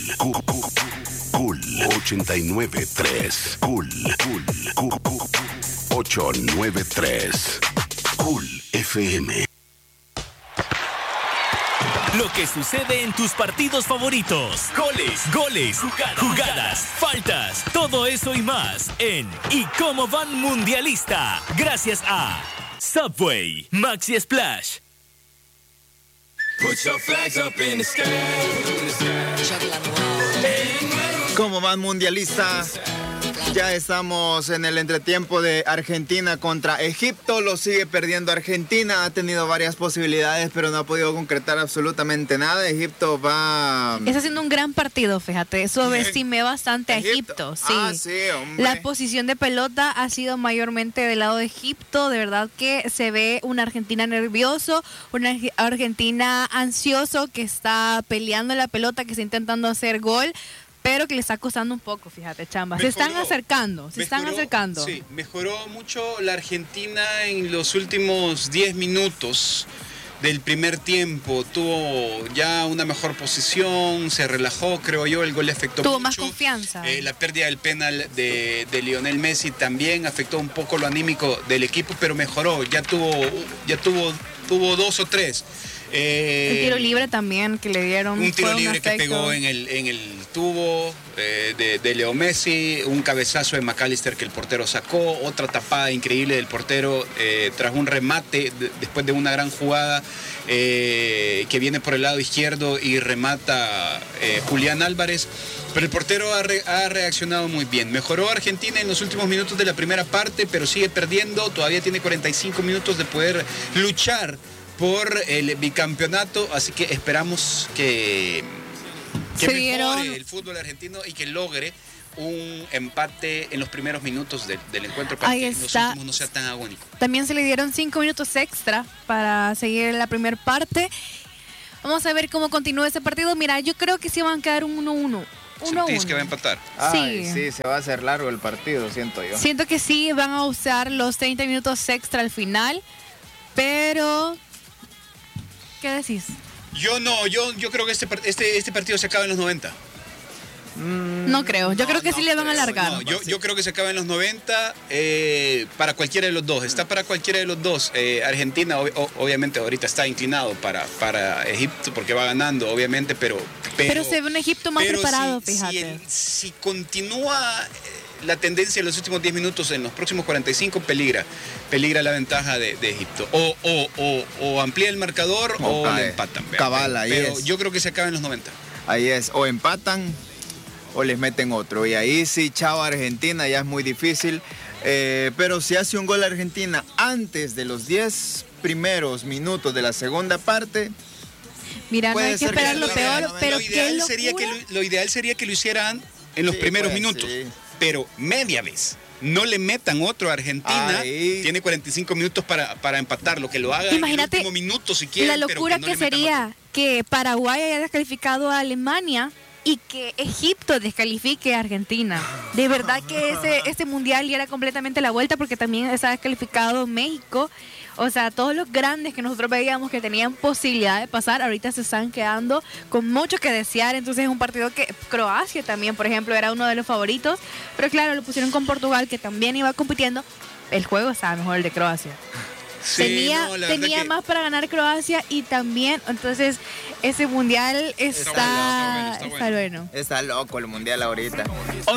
Cool 89.3. Cool 893. Cool FM. Lo que sucede en tus partidos favoritos. Goles, jugadas, faltas. Todo eso y más en ¿Y cómo van Mundialista? Gracias a Subway, Maxi Splash. Put your flags up in the sky. ¿Cómo van Mundialista? Ya estamos en el entretiempo de Argentina contra Egipto. Lo sigue perdiendo Argentina. Ha tenido varias posibilidades, pero no ha podido concretar absolutamente nada. Egipto va... Está haciendo un gran partido, fíjate. Subestimé bastante a Egipto. Sí. Sí, hombre. La posición de pelota ha sido mayormente del lado de Egipto. De verdad que se ve una Argentina nervioso, una Argentina ansioso que está peleando la pelota, que está intentando hacer gol, pero que le está costando un poco, fíjate, Chamba. Se están acercando. Sí, mejoró mucho la Argentina en los últimos 10 minutos del primer tiempo. Tuvo ya una mejor posición, se relajó, creo yo, el gol le afectó mucho. Tuvo más confianza. La pérdida del penal de Lionel Messi también afectó un poco lo anímico del equipo, pero mejoró, ya tuvo 2 o 3. El tiro libre también que le dieron. Un tiro libre que pegó en el tubo de Leo Messi, un cabezazo de McAllister que el portero sacó, otra tapada increíble del portero tras un remate después de una gran jugada que viene por el lado izquierdo y remata Julián Álvarez. Pero el portero ha reaccionado muy bien. Mejoró Argentina en los últimos minutos de la primera parte, pero sigue perdiendo. Todavía tiene 45 minutos de poder luchar por el bicampeonato, así que esperamos que mejore el fútbol argentino y que logre un empate en los primeros minutos del encuentro para que en los últimos no sea tan agónico. También se le dieron 5 minutos extra para seguir la primera parte. Vamos a ver cómo continúa ese partido. Mira, yo creo que sí van a quedar un 1-1. ¿Sentís que va a empatar? Sí, se va a hacer largo el partido, siento yo. Siento que sí, van a usar los 30 minutos extra al final, pero... ¿Qué decís? Yo creo que este partido se acaba en los 90. No creo, yo creo que sí le van a alargar. No, yo creo que se acaba en los 90 para cualquiera de los dos. Está para cualquiera de los dos. Argentina obviamente ahorita está inclinado para Egipto porque va ganando, obviamente, pero se ve un Egipto más preparado, fíjate. Si continúa la tendencia en los últimos 10 minutos, en los próximos 45 peligra la ventaja de Egipto. O amplía el marcador o le empatan. Pero yo creo que se acaba en los 90. Ahí es, o empatan o les meten otro. Y ahí sí, chao Argentina, ya es muy difícil. Pero si hace un gol Argentina antes de los 10 primeros minutos de la segunda parte... Mira, no hay que esperar lo peor, pero lo ideal sería que lo hicieran en los primeros minutos. Sí. Pero media vez. No le metan otro a Argentina. Tiene 45 minutos para empatar. Lo que lo haga en el último minuto si quieren. La locura pero que sería que Paraguay haya descalificado a Alemania y que Egipto descalifique a Argentina. De verdad que ese mundial ya era completamente la vuelta, porque también está descalificado México. O sea, todos los grandes que nosotros veíamos que tenían posibilidad de pasar, ahorita se están quedando con mucho que desear. Entonces es un partido que Croacia también, por ejemplo, era uno de los favoritos. Pero claro, lo pusieron con Portugal, que también iba compitiendo. El juego estaba mejor el de Croacia. Sí, tenía más para ganar Croacia y también, entonces, ese mundial está bueno. Está loco el mundial ahorita.